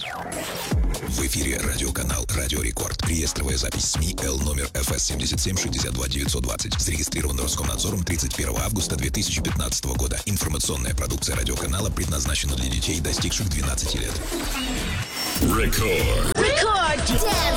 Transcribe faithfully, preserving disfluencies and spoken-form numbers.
В эфире радиоканал «Радио Рекорд». Реестровая запись СМИ Л номер эф эс семьдесят семь шестьдесят два девятьсот двадцать. Зарегистрирован Роскомнадзором тридцать первого августа две тысячи пятнадцатого года. Информационная продукция радиоканала предназначена для детей, достигших двенадцати лет. Рекорд. Рекорд. Dance